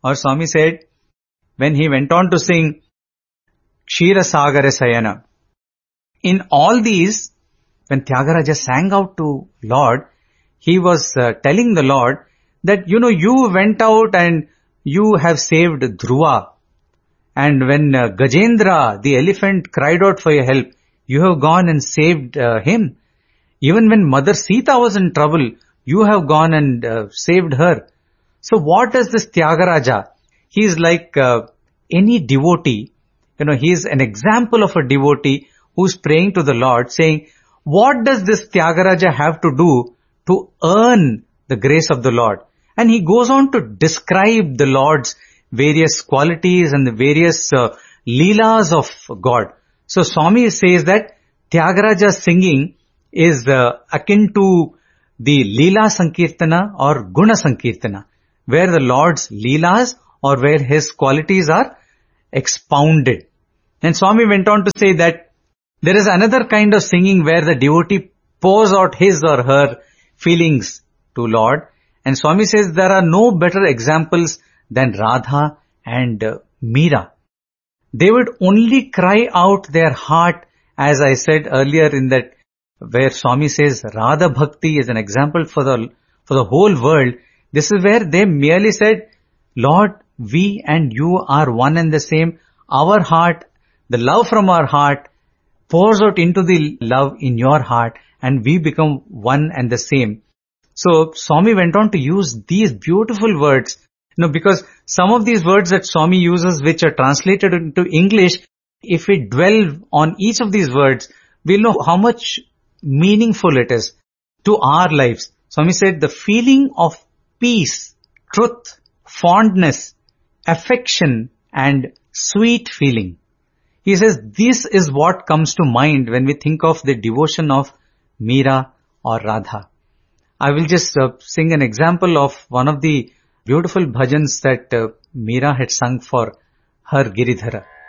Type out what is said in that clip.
Or Swami said, when he went on to sing Kshira Sagara Sayana, in all these, when Tyagaraja sang out to Lord, he was telling the Lord that, you went out and you have saved Dhruva. And when Gajendra, the elephant, cried out for your help, you have gone and saved him. Even when Mother Sita was in trouble, you have gone and saved her. So what is this Tyagaraja? He is like any devotee. He is an example of a devotee who's praying to the Lord, saying, what does this Tyagaraja have to do to earn the grace of the Lord? And he goes on to describe the Lord's various qualities and the various leelas of God. So Swami says that Tyagaraja's singing is akin to the Leela Sankirtana or Guna Sankirtana, where the Lord's leelas or where his qualities are expounded. And Swami went on to say that there is another kind of singing where the devotee pours out his or her feelings to Lord. And Swami says there are no better examples than Radha and Meera. They would only cry out their heart, as I said earlier in that, where Swami says Radha Bhakti is an example for the whole world. This is where they merely said, Lord, we and you are one and the same. Our heart, the love from our heart pours out into the love in your heart, and we become one and the same. So Swami went on to use these beautiful words, because some of these words that Swami uses, which are translated into English, if we dwell on each of these words, we'll know how much meaningful it is to our lives. Swami said the feeling of peace, truth, fondness, affection, and sweet feeling. He says this is what comes to mind when we think of the devotion of Meera or Radha. I will just sing an example of one of the beautiful bhajans that Meera had sung for her Giridhara.